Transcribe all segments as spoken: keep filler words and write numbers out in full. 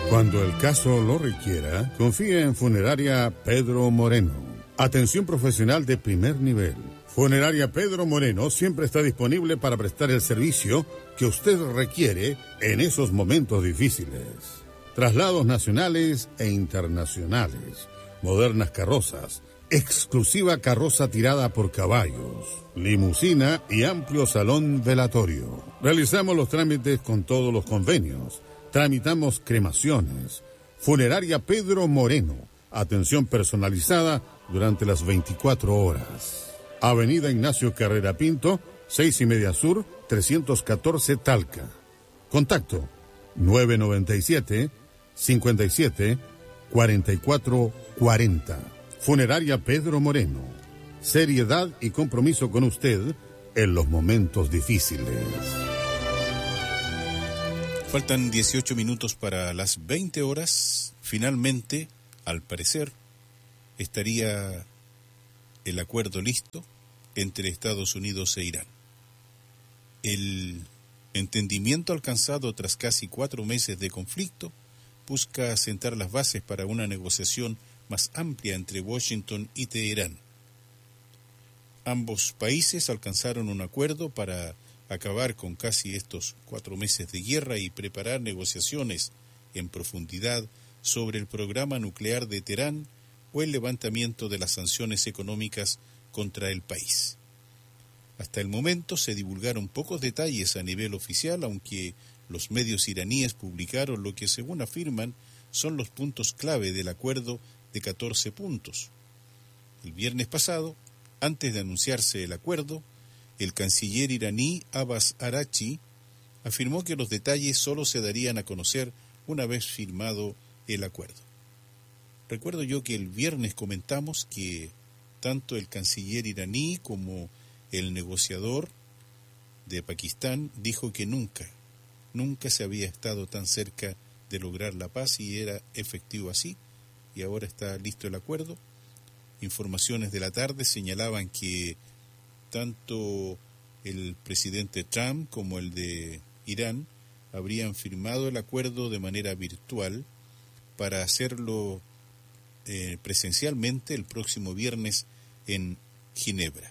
Cuando el caso lo requiera, confíe en Funeraria Pedro Moreno. Atención profesional de primer nivel. Funeraria Pedro Moreno siempre está disponible para prestar el servicio que usted requiere en esos momentos difíciles. Traslados nacionales e internacionales, modernas carrozas, exclusiva carroza tirada por caballos, limusina y amplio salón velatorio. Realizamos los trámites con todos los convenios. Tramitamos cremaciones. Funeraria Pedro Moreno. Atención personalizada durante las veinticuatro horas. Avenida Ignacio Carrera Pinto, seis y media Sur, trescientos catorce Talca. Contacto nueve noventa y siete, cincuenta y siete, cuarenta y cuatro cuarenta. Funeraria Pedro Moreno. Seriedad y compromiso con usted en los momentos difíciles. Faltan dieciocho minutos para las veinte horas. Finalmente, al parecer, estaría el acuerdo listo entre Estados Unidos e Irán. El entendimiento alcanzado tras casi cuatro meses de conflicto busca sentar las bases para una negociación más amplia entre Washington y Teherán. Ambos países alcanzaron un acuerdo para acabar con casi estos cuatro meses de guerra y preparar negociaciones en profundidad sobre el programa nuclear de Teherán o el levantamiento de las sanciones económicas contra el país. Hasta el momento se divulgaron pocos detalles a nivel oficial, aunque los medios iraníes publicaron lo que, según afirman, son los puntos clave del acuerdo de catorce puntos. El viernes pasado, antes de anunciarse el acuerdo, el canciller iraní Abbas Araghchi afirmó que los detalles solo se darían a conocer una vez firmado el acuerdo. Recuerdo yo que el viernes comentamos que tanto el canciller iraní como el negociador de Pakistán dijo que nunca, nunca se había estado tan cerca de lograr la paz y era efectivo así, y ahora está listo el acuerdo. Informaciones de la tarde señalaban que tanto el presidente Trump como el de Irán habrían firmado el acuerdo de manera virtual para hacerlo eh, presencialmente el próximo viernes en Ginebra.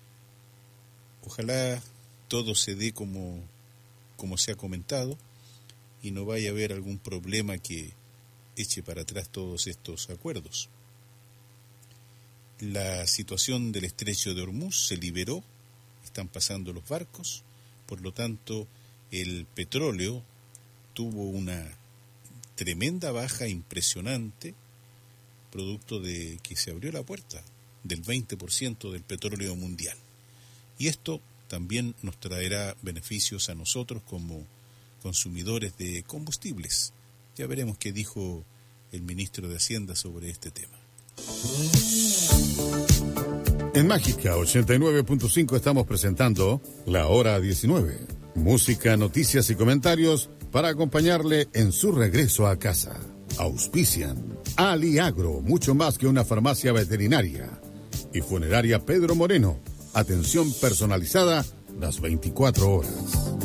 Ojalá todo se dé como, como se ha comentado y no vaya a haber algún problema que eche para atrás todos estos acuerdos. La situación del estrecho de Hormuz se liberó, están pasando los barcos, por lo tanto el petróleo tuvo una tremenda baja impresionante, producto de que se abrió la puerta del veinte por ciento del petróleo mundial. Y esto también nos traerá beneficios a nosotros como consumidores de combustibles. Ya veremos qué dijo el ministro de Hacienda sobre este tema. En Mágica ochenta y nueve punto cinco estamos presentando La Hora diecinueve. Música, noticias y comentarios para acompañarle en su regreso a casa. Auspician Aliagro, mucho más que una farmacia veterinaria. Y Funeraria Pedro Moreno, atención personalizada las veinticuatro horas.